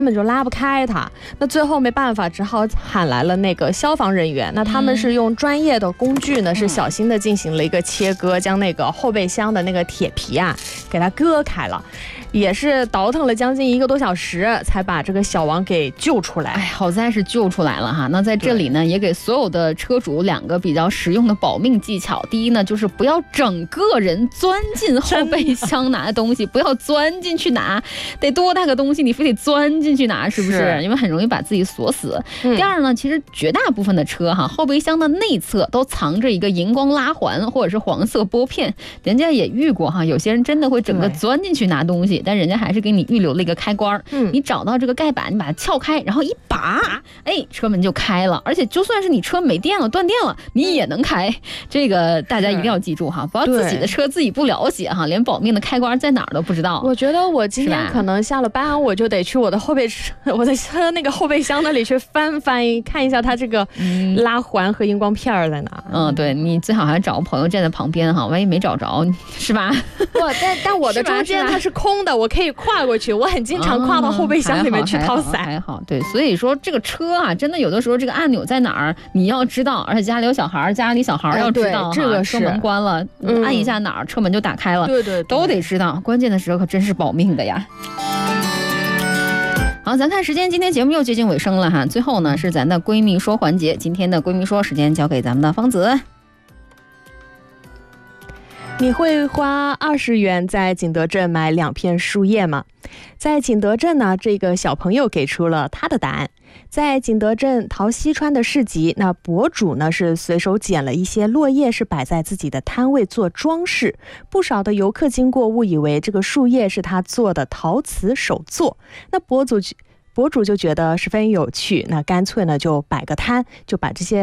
根本就拉不开它。那最后没办法，只好喊来了那个消防人员。那他们是用专业的工具呢，是小心的进行了一个切割，将那个后备箱的那个铁皮啊给它割开了。也是倒腾了将近1个多小时，才把这个小王给救出来。 哎，好在是救出来了哈。那在这里呢，也给所有的车主2个比较实用的保命技巧。第一呢，就是不要整个人钻进后备箱拿东西，不要钻进去拿，得多大个东西你非得钻进去拿，是不是？因为很容易把自己锁死。第二呢，其实绝大部分的车哈，后备箱的内侧都藏着一个荧光拉环或者是黄色拨片，人家也遇过哈，有些人真的会整个钻进去拿东西。但人家还是给你预留了一个开关，你找到这个盖板，你把它撬开，然后一拔，哎，车门就开了。而且就算是你车没电了、断电了，你也能开。这个大家一定要记住哈，不要自己的车自己不了解哈，连保命的开关在哪儿都不知道。 我觉得我今天可能下了班，我就得去我的车那个后备箱那里去翻翻看一下它这个拉环和荧光片在哪。 对，你最好还找个朋友站在旁边哈，万一没找着，是吧？ 但我的中间它是空的。我可以跨过去，我很经常跨到后备箱里面去掏伞。 还好，对，所以说这个车啊，真的有的时候这个按钮在哪儿，你要知道，而且家里有小孩，家里小孩要知道， 这个车门关了，按一下哪儿，车门就打开了， 对， 都得知道。关键的时候可真是保命的呀。好，咱看时间，今天节目又接近尾声了哈。最后呢是咱的闺蜜说环节，今天的闺蜜说时间交给咱们的方子。 你会花20元在景德镇买2片树叶吗？在景德镇呢，这个小朋友给出了他的答案。在景德镇陶溪川的市集，那博主呢是随手捡了一些落叶，是摆在自己的摊位做装饰。不少的游客经过，误以为这个树叶是他做的陶瓷手作。那博主就觉得十分有趣，那干脆呢就摆个摊，就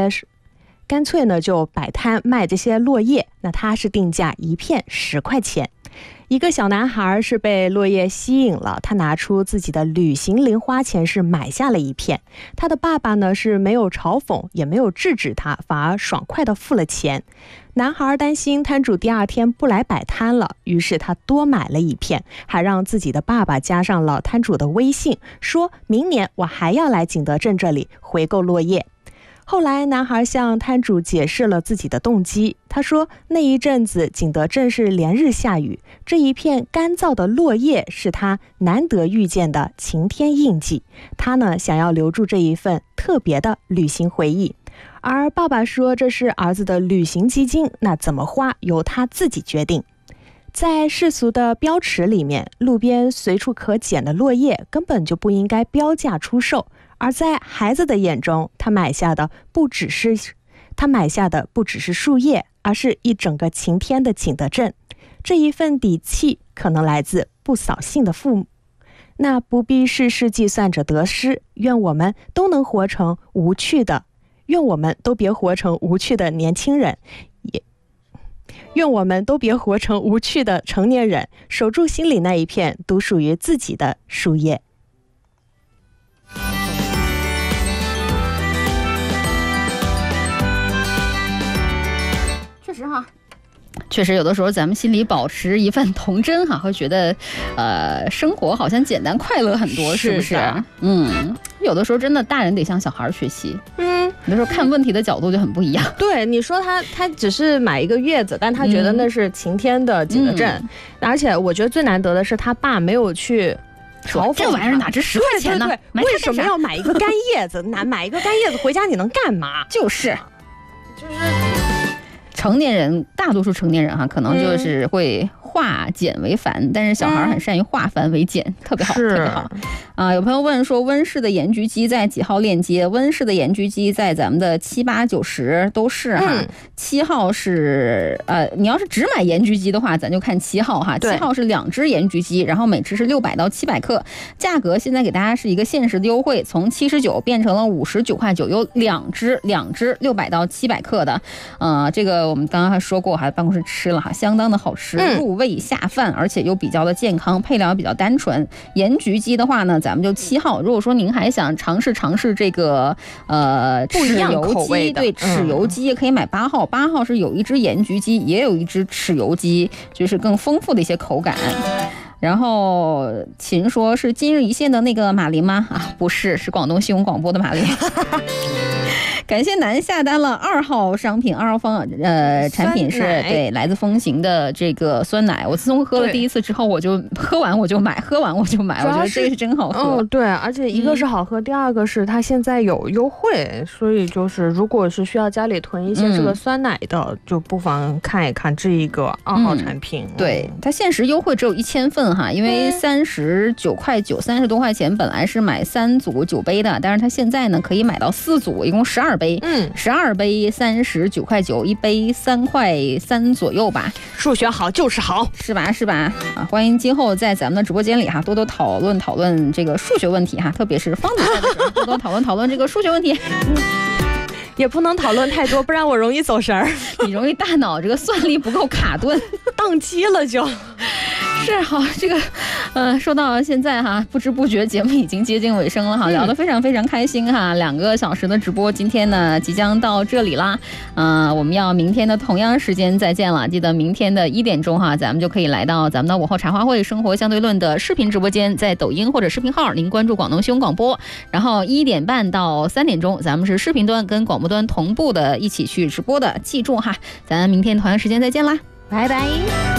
摆摊卖这些落叶。那他是定价1片10块钱。一个小男孩是被落叶吸引了，他拿出自己的旅行零花钱是买下了1片。他的爸爸呢是没有嘲讽，也没有制止他，反而爽快地付了钱。男孩担心摊主第2天不来摆摊了，于是他多买了1片，还让自己的爸爸加上了摊主的微信，说明年我还要来景德镇这里回购落叶。后来男孩向摊主解释了自己的动机，他说那一阵子景德镇是连日下雨，这一片干燥的落叶是他难得遇见的晴天印记，他呢想要留住这一份特别的旅行回忆。而爸爸说这是儿子的旅行基金，那怎么花由他自己决定。在世俗的标尺里面，路边随处可捡的落叶根本就不应该标价出售，而在孩子的眼中，他买下的不只是树叶，而是一整个晴天的景德镇。这一份底气可能来自不扫兴的父母。那不必事事计算着得失，愿我们都别活成无趣的年轻人，愿我们都别活成无趣的成年人，守住心里那一片独属于自己的树叶。 确实有的时候咱们心里保持一份童真哈，会觉得生活好像简单快乐很多，是不是？有的时候真的大人得向小孩学习。有的时候看问题的角度就很不一样。 对，你说他只是买一个叶子，但他觉得那是晴天的景德镇，而且我觉得最难得的是他爸没有去嘲讽这玩意儿哪值10块钱呢？ 对，为什么要买一个干叶子？买一个干叶子回家你能干嘛？ 就是成年人，大多数成年人哈，可能就是会化简为繁，但是小孩很善于化繁为简，特别好，特别好。有朋友问说，温室的盐焗鸡在几号链接？温室的盐焗鸡在咱们的7、8、9、10都是哈。7号是你要是只买盐焗鸡的话，咱就看7号哈。7号是2只盐焗鸡，然后每只是600到700克，价格现在给大家是一个限时的优惠，从79变成了59.9块，有2只600到700克的。这个我们刚刚还说过，还办公室吃了哈，相当的好吃，入味下饭，而且又比较的健康，配料比较单纯。盐焗鸡的话呢，咱们就7号。如果说您还想尝试这个豉油鸡，对，豉油鸡也可以买8号。8号是有一只盐焗鸡，也有一只豉油鸡，就是更丰富的一些口感。 然后秦说是今日一线的那个马林吗？啊，不是，是广东新闻广播的马林。感谢南下单了2号商品，2号方产品是对来自风行的这个酸奶。我自从喝了第一次之后，我就喝完我就买，喝完我就买，我觉得这个是真好喝。 对，而且一个是好喝，第二个是它现在有优惠，所以就是如果是需要家里囤一些这个酸奶的，就不妨看一看这一个2号产品。 对，它限时优惠只有1000份哈，因为39块9，30多块钱本来是买3组9杯的，但是它现在呢可以买到4组，一共12杯，12杯39块9，一杯3块3左右吧。 数学好就是好， 是吧？是吧？啊，欢迎今后在咱们的直播间里哈，多多讨论这个数学问题哈，特别是方子在的时候，多多讨论这个数学问题。 也不能讨论太多，不然我容易走神儿， 你容易大脑这个算力不够卡顿， 宕机了就。 是好，这个说到现在哈，不知不觉节目已经接近尾声了哈，聊得非常非常开心哈，2个小时的直播，今天呢即将到这里啦，我们要明天的同样时间再见了，记得明天的1点钟哈，咱们就可以来到咱们的午后茶话会生活相对论的视频直播间，在抖音或者视频号您关注广东新闻广播，然后1点半到3点钟，咱们是视频端跟广播端同步的一起去直播的，记住哈，咱明天同样时间再见啦， 拜拜。